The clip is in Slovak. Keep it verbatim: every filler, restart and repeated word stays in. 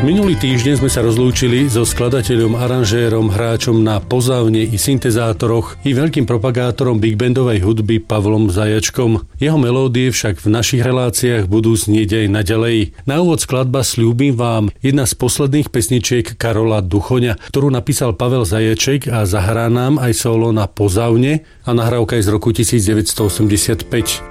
Minulý týždeň sme sa rozlúčili so skladateľom, aranžérom, hráčom na pozávne i syntezátoroch i veľkým propagátorom bigbandovej hudby Pavlom Zajačkom. Jeho melódie však v našich reláciách budú znieť aj naďalej. Na úvod skladba Sľúbim vám, jedna z posledných pesničiek Karola Duchoňa, ktorú napísal Pavel Zajaček a zahrá nám aj solo na pozávne a nahrávka je z roku devätnásť osemdesiatpäť.